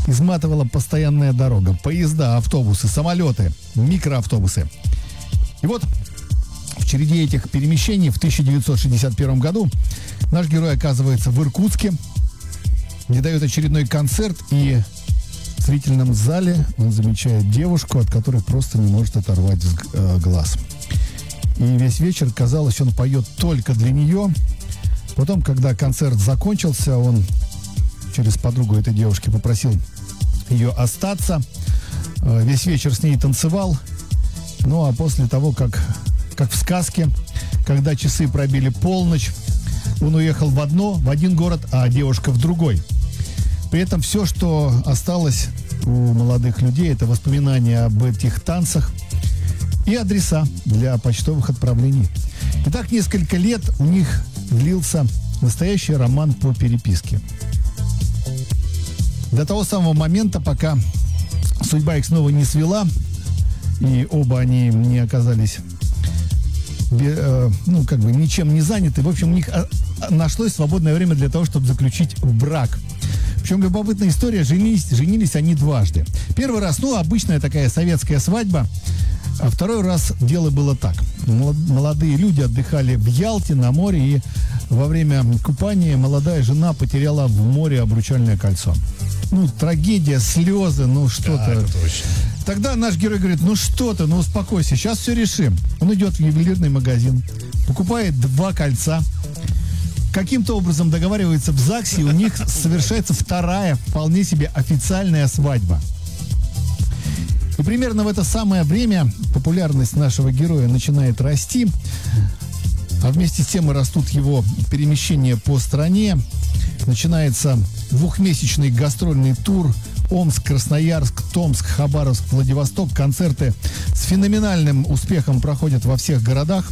изматывала постоянная дорога, поезда, автобусы, самолеты, микроавтобусы. И вот в череде этих перемещений в 1961 году наш герой оказывается в Иркутске, где дает очередной концерт, и в зрительном зале он замечает девушку, от которой просто не может оторвать глаз. И весь вечер, казалось, он поет только для нее. Потом, когда концерт закончился, он через подругу этой девушки попросил ее остаться. Весь вечер с ней танцевал. Ну, а после того, как в сказке, когда часы пробили полночь, он уехал в один город, а девушка в другой. При этом все, что осталось у молодых людей, это воспоминания об этих танцах и адреса для почтовых отправлений. И так несколько лет у них длился настоящий роман по переписке. До того самого момента, пока судьба их снова не свела, и оба они не оказались ничем не заняты. В общем, у них нашлось свободное время для того, чтобы заключить брак. Причем любопытная история, женились они дважды. Первый раз, обычная такая советская свадьба, а второй раз дело было так. Молодые люди отдыхали в Ялте на море, и во время купания молодая жена потеряла в море обручальное кольцо. Трагедия, слезы, что-то. Да, это точно. Тогда наш герой говорит, успокойся, сейчас все решим. Он идет в ювелирный магазин, покупает 2 кольца, каким-то образом договаривается в ЗАГСе, и у них совершается вторая, вполне себе официальная свадьба. И примерно в это самое время популярность нашего героя начинает расти, а вместе с тем и растут его перемещения по стране. Начинается 2-месячный гастрольный тур: Омск, Красноярск, Томск, Хабаровск, Владивосток. Концерты с феноменальным успехом проходят во всех городах.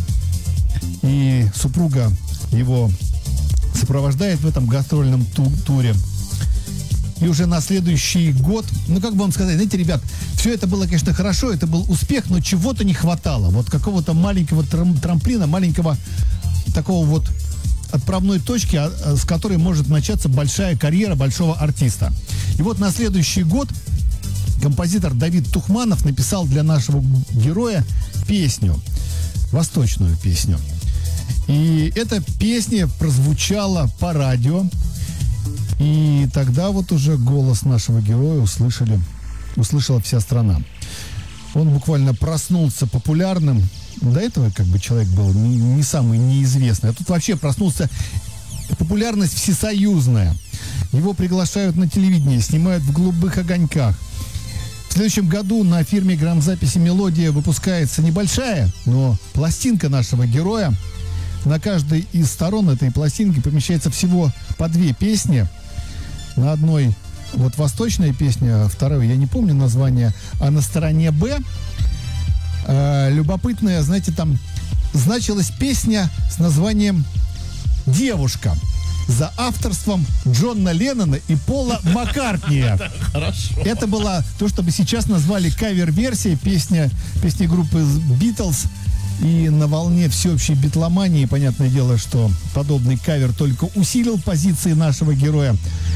И супруга его сопровождает в этом гастрольном туре. И уже на следующий год, знаете, ребят, все это было, конечно, хорошо, это был успех, но чего-то не хватало. Вот какого-то маленького трамплина, маленького такого отправной точки, с которой может начаться большая карьера большого артиста. И вот на следующий год композитор Давид Тухманов написал для нашего героя песню, восточную песню. И эта песня прозвучала по радио, и тогда уже голос нашего героя услышала вся страна. Он буквально проснулся популярным. До этого человек был не самый неизвестный, а тут вообще проснулся, популярность всесоюзная. Его приглашают на телевидение, снимают в «Голубых огоньках». В следующем году на фирме грамзаписи «Мелодия» выпускается небольшая, но пластинка нашего героя. На каждой из сторон этой пластинки помещается всего по 2 песни. На одной восточная песня, а второй, я не помню название, а на стороне «Б» любопытная, знаете, там значилась песня с названием «Девушка» за авторством Джона Леннона и Пола Маккартни. Хорошо. Это была то, что бы сейчас назвали кавер-версия песни группы Beatles. И на волне всеобщей битломании, понятное дело, что подобный кавер только усилил позиции нашего героя.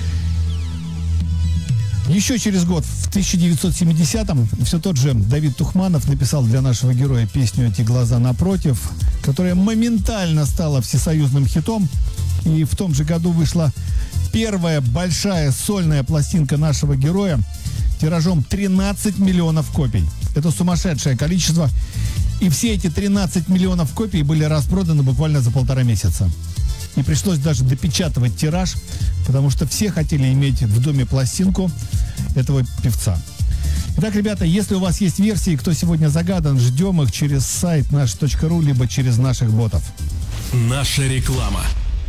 Еще через год, в 1970-м, все тот же Давид Тухманов написал для нашего героя песню «Эти глаза напротив», которая моментально стала всесоюзным хитом. И в том же году вышла первая большая сольная пластинка нашего героя тиражом 13 миллионов копий. Это сумасшедшее количество. И все эти 13 миллионов копий были распроданы буквально за 1,5 месяца. И пришлось даже допечатывать тираж, потому что все хотели иметь в доме пластинку этого певца. Итак, ребята, если у вас есть версии, кто сегодня загадан, ждем их через сайт наш.ру, либо через наших ботов. Наша реклама.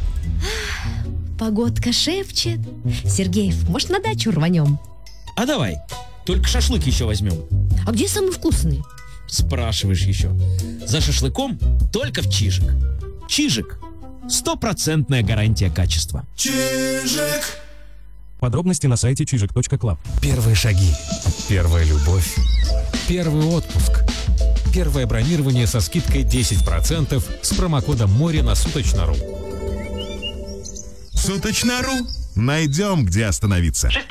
Погодка шепчет. Сергеев, может, на дачу рванем? А давай, только шашлык еще возьмем. А где самый вкусный? Спрашиваешь еще. За шашлыком только в Чижик. Чижик. 100% гарантия качества. Чижик. Подробности на сайте чижик.клаб. Первые шаги. Первая любовь. Первый отпуск. Первое бронирование со скидкой 10% с промокодом «Море» на Суточно.ру. Суточно.ру. Найдем, где остановиться.